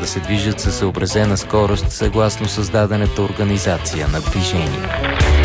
да се движат със съобразена скорост съгласно създадената организация на движение.